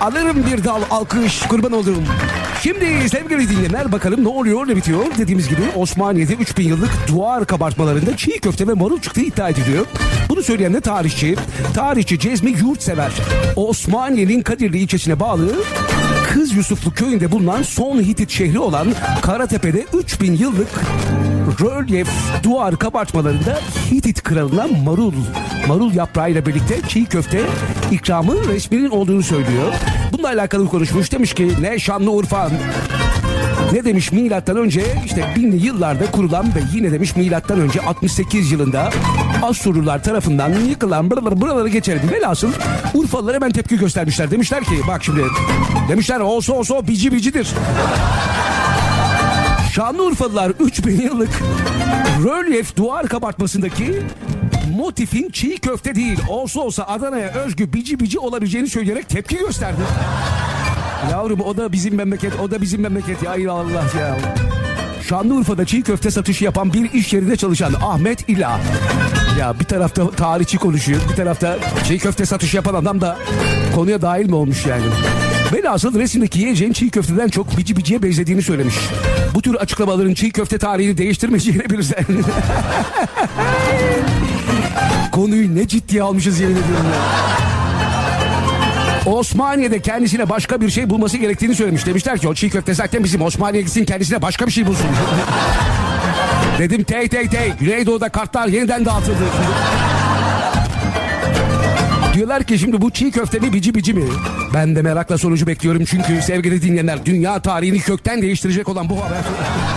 Alırım bir dal alkış, kurban olduğum. Şimdi sevgili dinleyenler, bakalım ne oluyor ne bitiyor. Dediğimiz gibi Osmaniye'de 3000 yıllık duvar kabartmalarında çiğ köfte ve marul çıktığı iddia ediliyor. Bunu söyleyen de tarihçi. Tarihçi Cezmi Yurtsever. Osmaniye'nin Kadirli ilçesine bağlı Kız Yusuflu köyünde bulunan son Hitit şehri olan Karatepe'de 3000 yıllık rölyef duvar kabartmalarında Hitit kralına marul yaprağıyla birlikte çiğ köfte ikramı resminin olduğunu söylüyor. Bununla alakalı konuşmuş. Demiş ki ne Şanlıurfa, ne demiş milattan önce işte 1000'li yıllarda kurulan ve yine demiş milattan önce 68 yılında Asurlular tarafından yıkılan buraları geçelim. Velhasıl Urfalılara hemen tepki göstermişler. Demişler ki bak şimdi, demişler olsa bici bicidir. Şanlıurfalılar 3000 yıllık rölyef duvar kabartmasındaki motifin çiğ köfte değil, olsa Adana'ya özgü bici olabileceğini söyleyerek tepki gösterdi. Yavrum o da bizim memleket ya, Allah ya. Şanlıurfa'da çiğ köfte satışı yapan bir iş yerinde çalışan Ahmet İla. Ya bir tarafta tarihçi konuşuyor, bir tarafta çiğ köfte satışı yapan adam da konuya dahil mi olmuş yani? Velhasıl resimdeki yiyeceğin çiğ köfteden çok biciye benzediğini söylemiş. Bu tür açıklamaların çiğ köfte tarihini değiştirmeyeceğini bilirsen. Konuyu ne ciddiye almışız yemin ediyorum ya. Osmaniye'de kendisine başka bir şey bulması gerektiğini söylemiş. Demişler ki o çiğ köfte zaten bizim, Osmaniye gitsin kendisine başka bir şey bulsun. Dedim tey. Güneydoğu'da kartlar yeniden dağıtıldı. Diyorlar ki şimdi bu çiğ köfte mi bici mi? Ben de merakla sonucu bekliyorum çünkü sevgili dinleyenler, dünya tarihini kökten değiştirecek olan bu haber.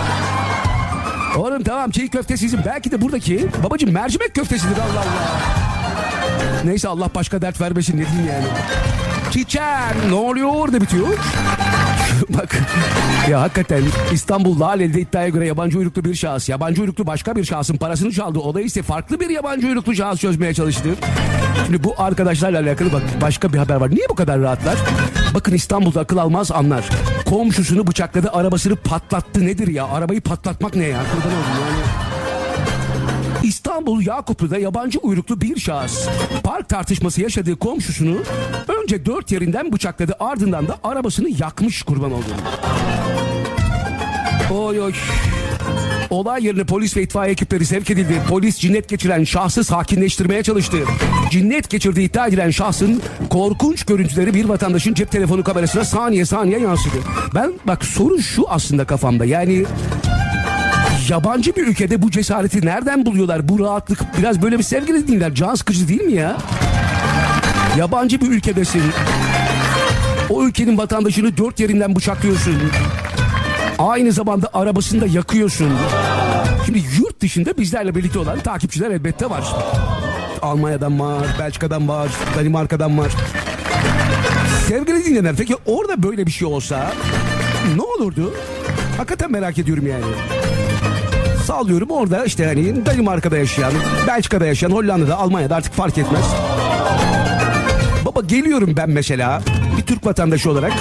Oğlum tamam, çiğ köfte sizin, belki de buradaki babacığım mercimek köftesidir, Allah Allah. Neyse, Allah başka dert vermesin, ne diyeyim yani. Çiçeğim ne oluyor orada bitiyor. Bak ya, hakikaten İstanbul Laleli'de iddiaya göre yabancı uyruklu bir şahıs, yabancı uyruklu başka bir şahsın parasını çaldı. Olayı ise farklı bir yabancı uyruklu şahıs çözmeye çalıştı. Şimdi bu arkadaşlarla alakalı bak başka bir haber var. Niye bu kadar rahatlar? Bakın, İstanbul'da akıl almaz anlar. Komşusunu bıçakladı, arabasını patlattı. Nedir ya? Arabayı patlatmak ne ya? Kurban oldum yani. İstanbul Yakuplu'da yabancı uyruklu bir şahıs park tartışması yaşadığı komşusunu önce 4 yerinden bıçakladı, ardından da arabasını yakmış, kurban olduğunu. Oy. Olay yerine polis ve itfaiye ekipleri sevk edildi. Polis cinnet geçiren şahsı sakinleştirmeye çalıştı. Cinnet geçirdiği iddia edilen şahsın korkunç görüntüleri bir vatandaşın cep telefonu kamerasına saniye yansıdı. Bak sorun şu aslında kafamda, yani yabancı bir ülkede bu cesareti nereden buluyorlar? Bu rahatlık biraz böyle bir, sevgili dinler, can sıkıcı değil mi ya? Yabancı bir ülkedesin. O ülkenin vatandaşını 4 yerinden bıçaklıyorsun. Aynı zamanda arabasını da yakıyorsun. Şimdi yurt dışında bizlerle birlikte olan takipçiler elbette var. Almanya'dan var, Belçika'dan var, Danimarka'dan var. Sevgili dinleyenler, peki orada böyle bir şey olsa ne olurdu? Hakikaten merak ediyorum yani. Sağlıyorum, orada işte hani Danimarka'da yaşayan, Belçika'da yaşayan, Hollanda'da, Almanya'da artık fark etmez. Baba geliyorum ben mesela bir Türk vatandaşı olarak.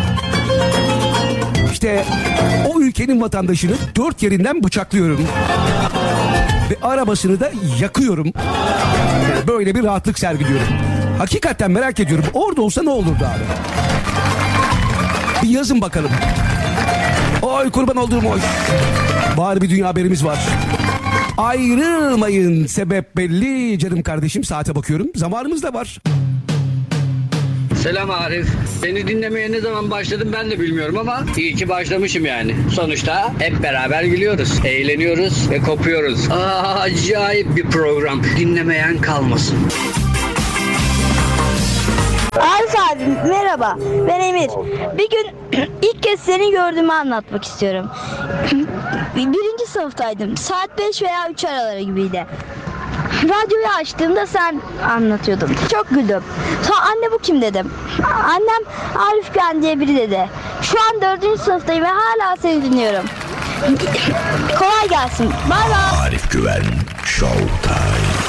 İşte o ülkenin vatandaşını 4 yerinden bıçaklıyorum. Ve arabasını da yakıyorum. Böyle bir rahatlık sergiliyorum. Hakikaten merak ediyorum. Orada olsa ne olurdu abi? Bir yazın bakalım. Oy kurban olduğum oy. Bari bir dünya haberimiz var. Ayrılmayın, sebep belli canım kardeşim. Saate bakıyorum, zamanımız da var. Selam Arif. Seni dinlemeye ne zaman başladım ben de bilmiyorum ama iyi ki başlamışım yani. Sonuçta hep beraber gülüyoruz, eğleniyoruz ve kopuyoruz. Acayip bir program. Dinlemeyen kalmasın. Arif abi merhaba, ben Emir. Bir gün ilk kez seni gördüğümü anlatmak istiyorum. 1. sınıftaydım. Saat 5 veya 3 araları gibiydi. Radyoyu açtığımda sen anlatıyordun. Çok güldüm. Sonra anne bu kim dedim. Annem Arif Güven diye biri dedi. Şu an 4. sınıftayım ve hala seni dinliyorum. Kolay gelsin. Bye bye. Arif Güven Showtime.